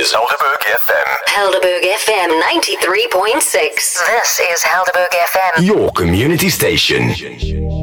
is Helderberg FM. Helderberg FM 93.6. This is Helderberg FM. Your community station.